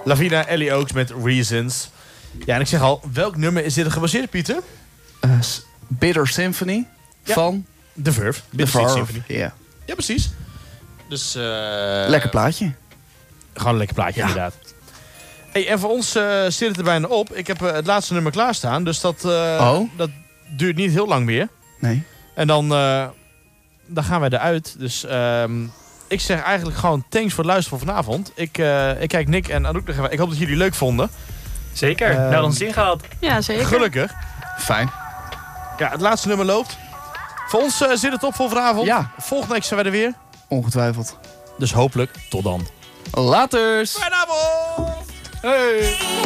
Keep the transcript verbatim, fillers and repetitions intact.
Lavina, Ellie Oaks met Reasons. Ja, en ik zeg al, welk nummer is dit gebaseerd, Pieter? Uh, Bitter Symphony Ja. van The Verve. The Bitter Sweet Verve. Symphony. Ja. Ja, precies. Dus, uh, Lekker plaatje. Gewoon een lekker plaatje, Ja. inderdaad. Hey, en voor ons uh, zit het er bijna op. Ik heb uh, het laatste nummer klaarstaan. Dus dat, uh, Oh. dat duurt niet heel lang meer. Nee. En dan, uh, dan gaan wij eruit. Dus um, ik zeg eigenlijk gewoon thanks voor het luisteren voor vanavond. Ik, uh, ik kijk Nick en Anouk nog even. Ik hoop dat jullie het leuk vonden. Zeker, Um, nou dan zin gehad. Ja, zeker. Gelukkig. Fijn. Ja, het laatste nummer loopt. Voor ons uh, zit het op voor vanavond. Ja. Volgende week zijn wij er weer. Ongetwijfeld. Dus hopelijk tot dan. Laters! Fijne avond! Hey!